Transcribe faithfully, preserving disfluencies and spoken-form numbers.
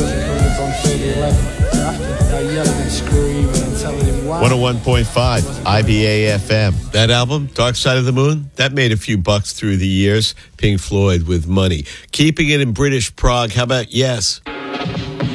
one oh one point five I B A F M. That album, Dark Side of the Moon, that made a few bucks through the years. Pink Floyd with Money. Keeping it in British Prague, how about Yes?